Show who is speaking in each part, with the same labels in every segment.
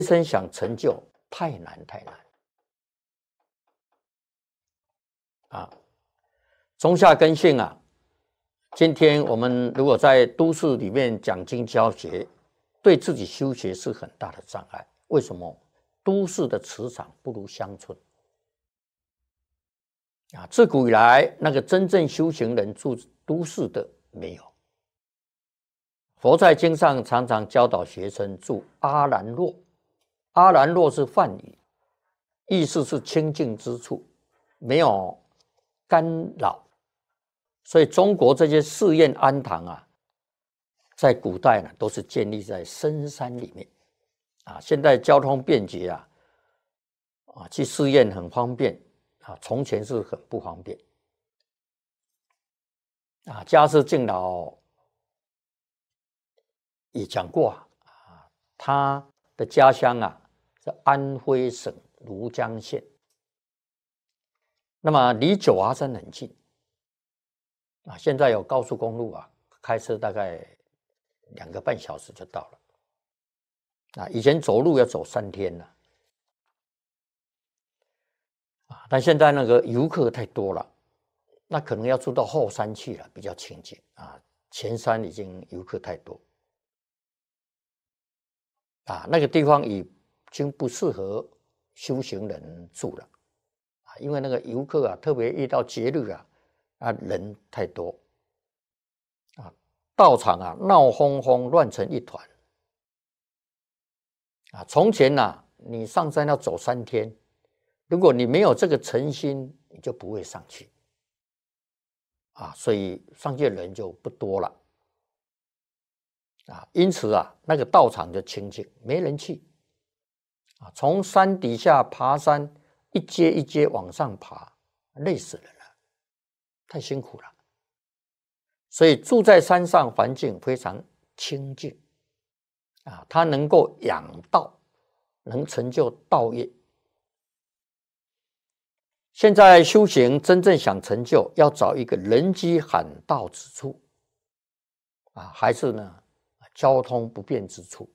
Speaker 1: 生想成就太难太难啊！中下根性啊，今天我们如果在都市里面讲经教学，对自己修学是很大的障碍。为什么？都市的磁场不如乡村啊！自古以来，那个真正修行人住都市的没有。佛在经上常常教导学生住阿兰若，阿兰若是梵语，意思是清净之处，没有干扰。所以中国这些寺院庵堂啊，在古代呢都是建立在深山里面啊。现在交通便捷啊，去寺院很方便啊，从前是很不方便啊。嘉释敬老也讲过啊，他的家乡啊是安徽省庐江县，那么离九华山很近啊。现在有高速公路啊，开车大概2个半小时就到了啊。以前走路要走3天了啊，但现在那个游客太多了，那可能要住到后山去了，比较清静啊。前山已经游客太多啊，那个地方已经不适合修行人住了啊，因为那个游客啊，特别遇到节日啊，人太多啊，道场啊闹哄哄，乱成一团啊。从前啊，你上山要走3天，如果你没有这个诚心，你就不会上去啊，所以上去的人就不多了啊。因此啊，那个道场就清静，没人去啊。从山底下爬山，一阶一阶往上爬，累死人了，太辛苦了。所以住在山上，环境非常清净啊，它能够养道，能成就道业。现在修行真正想成就，要找一个人迹罕到之处啊，还是呢交通不便之处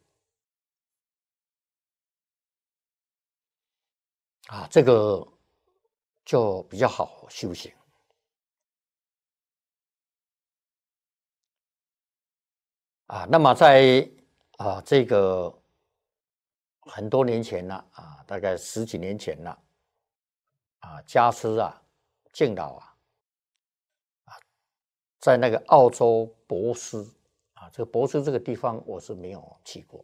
Speaker 1: 啊，这个就比较好修行啊。那么在这个很多年前了啊，大概10几年前了啊，嘉释啊、敬老啊，在那个澳洲博斯啊，这个博斯这个地方我是没有去过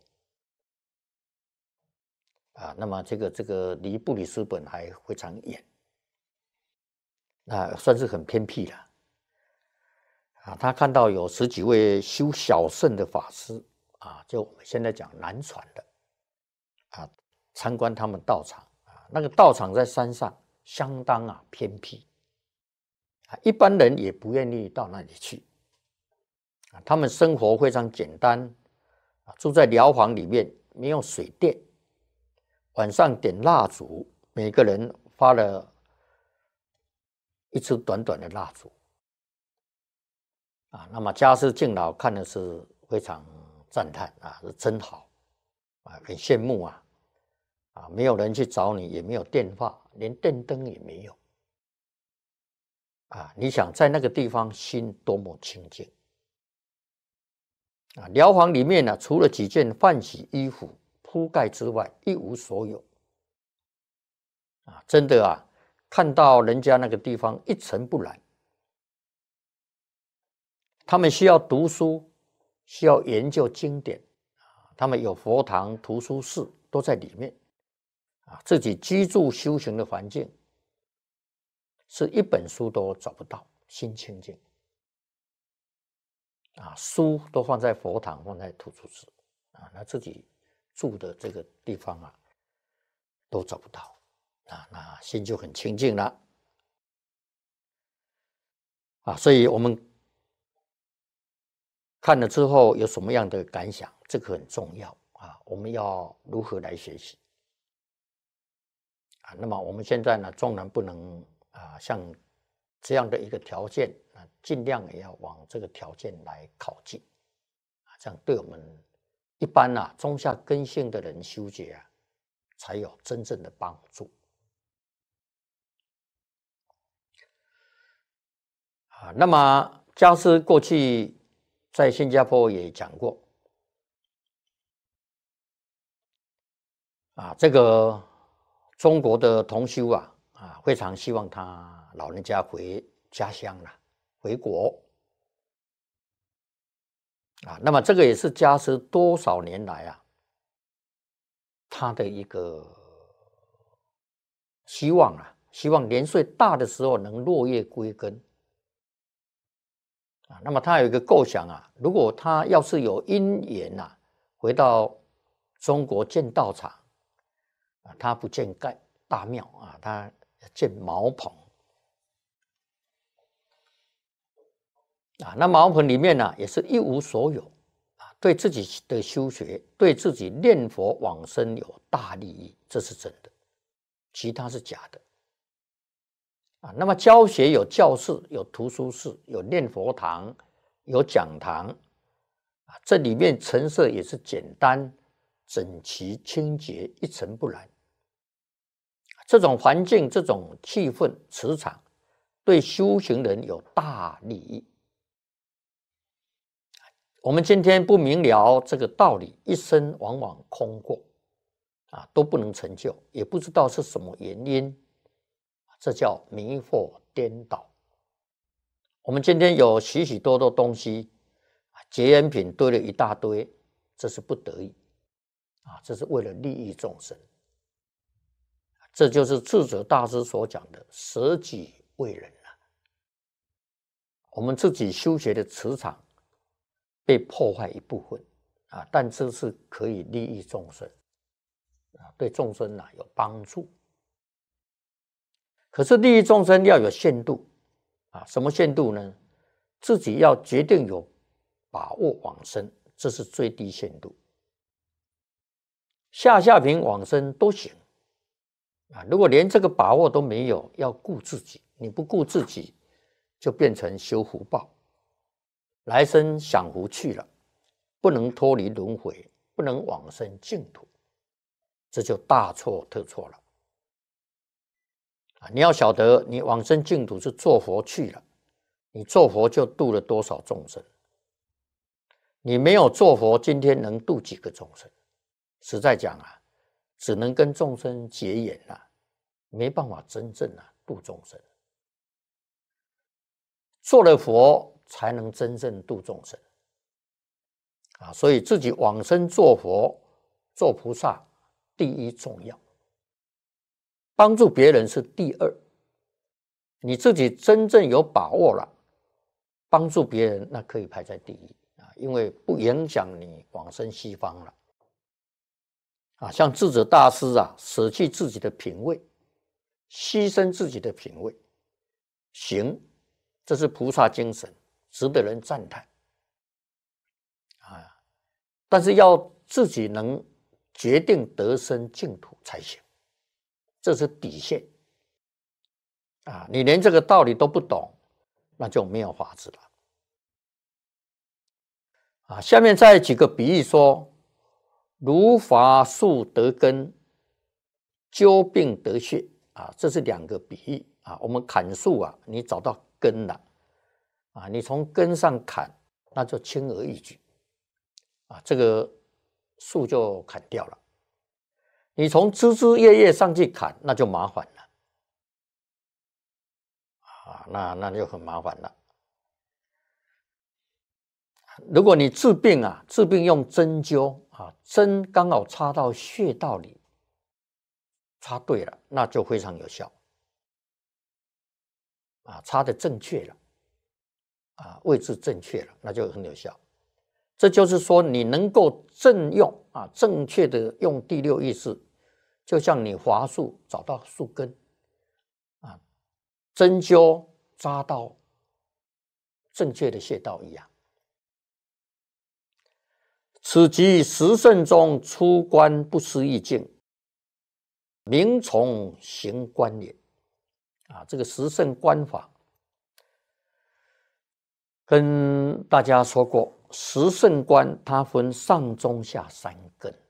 Speaker 1: 啊。那么这个离布里斯本还非常远，那算是很偏僻了啊。他看到有10几位修小乘的法师啊，就我们现在讲南传的啊，参观他们道场啊。那个道场在山上，相当偏僻啊，一般人也不愿意到那里去啊。他们生活非常简单啊，住在寮房里面，没有水电，晚上点蜡烛，每个人发了一支短短的蜡烛啊。那么嘉释敬老看的是非常赞叹啊，是真好啊，很羡慕啊。没有人去找你，也没有电话，连电灯也没有啊。你想在那个地方心多么清净啊！寮房里面呢，除了几件换洗衣服铺盖之外，一无所有啊。真的啊，看到人家那个地方一尘不染，他们需要读书，需要研究经典啊，他们有佛堂、图书室都在里面啊。自己居住修行的环境是一本书都找不到，心清净啊，书都放在佛堂，放在图书室啊，那自己住的这个地方啊，都找不到啊，那心就很清净了啊。所以我们看了之后有什么样的感想？这个很重要啊，我们要如何来学习啊？那么我们现在呢，纵然不能像这样的一个条件啊，尽量也要往这个条件来靠近啊，这样对我们一般中下根性的人修学才有真正的帮助。那么家师过去在新加坡也讲过，这个中国的同修非常希望他老人家回家乡了，回国。那么这个也是家师多少年来他的一个希望希望年岁大的时候能落叶归根。那么他有一个构想如果他要是有因缘回到中国建道场他不建盖大庙他建茅棚那茅棚里面也是一无所有对自己的修学，对自己念佛往生有大利益，这是真的，其他是假的。那么教学有教室，有图书室，有念佛堂，有讲堂这里面陈设也是简单、整齐、清洁，一尘不染。这种环境、这种气氛、磁场，对修行人有大利益。我们今天不明了这个道理，一生往往空过都不能成就，也不知道是什么原因，这叫迷惑颠倒。我们今天有许许多多东西，结缘品堆了一大堆，这是不得已这是为了利益众生。这就是智者大师所讲的舍己为人我们自己修学的磁场被破坏一部分但这是可以利益众生对众生有帮助。可是利益众生要有限度什么限度呢？自己要决定有把握往生，这是最低限度。下品往生都行如果连这个把握都没有，要顾自己，你不顾自己就变成修福报，来生享福去了，不能脱离轮回，不能往生净土，这就大错特错了你要晓得，你往生净土是做佛去了，你做佛就度了多少众生，你没有做佛，今天能度几个众生？实在讲只能跟众生结缘没办法真正度众生。做了佛才能真正度众生所以自己往生做佛、做菩萨第一重要，帮助别人是第二。你自己真正有把握了，帮助别人那可以排在第一因为不影响你往生西方了像智者大师舍弃自己的品位，牺牲自己的品位行，这是菩萨精神，值得人赞叹但是要自己能决定得生净土才行，这是底线你连这个道理都不懂，那就没有法子了下面再举个比喻说，如伐树得根，灸病得穴这是两个比喻我们砍树你找到根了你从根上砍，那就轻而易举这个树就砍掉了。你从枝枝叶叶上去砍，那就麻烦了那就很麻烦了。如果你治病治病用针灸针刚好插到穴道里，插对了，那就非常有效插的正确了位置正确了，那就很有效。这就是说你能够正用正确的用第六意识，就像你伐树找到树根针灸扎到正确的穴道一样。此即十圣中出关不思议境，名从行观也这个十圣观法跟大家说过，十圣观它分上中下三根